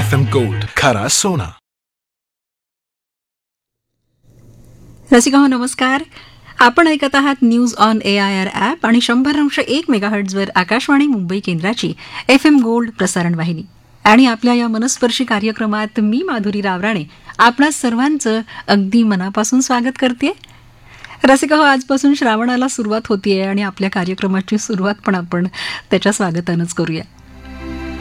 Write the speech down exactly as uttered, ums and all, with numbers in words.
F M gold, खरा सोना. रसिका हो नमस्कार. आपण ऐकत आहात news on A I R app आणि शंभर अंश एक मेगाहर्ट्झवर आकाशवाणी मुंबई केंद्राची एफ एम गोल्ड प्रसारण वाहिनी. आणि आपल्या या मनस्पर्शी कार्यक्रमात मी माधुरी रावराणे आपणा सर्वांचं अगदी मनापासून स्वागत करते. रसिका हो, आजपासून श्रावणाला सुरुवात होतीये आणि आपल्या कार्यक्रमाची सुरुवात पण आपण त्याच्या स्वागतानंच करूया.